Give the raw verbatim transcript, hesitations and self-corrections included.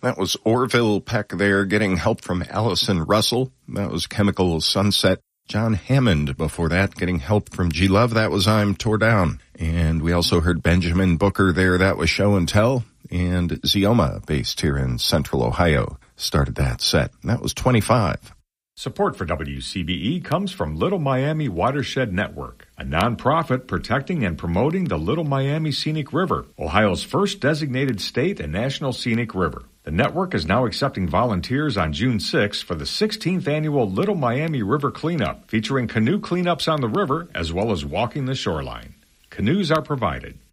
That was Orville Peck there getting help from Allison Russell. That was Chemical Sunset. John Hammond before that getting help from G Love. That was I'm Tore Down. And we also heard Benjamin Booker there. That was Show and Tell. And Zioma, based here in Central Ohio, started that set. That was twenty-five. Support for W C B E comes from Little Miami Watershed Network, a nonprofit protecting and promoting the Little Miami Scenic River, Ohio's first designated state and national scenic river. The network is now accepting volunteers on June sixth for the sixteenth annual Little Miami River Cleanup, featuring canoe cleanups on the river as well as walking the shoreline. Canoes are provided.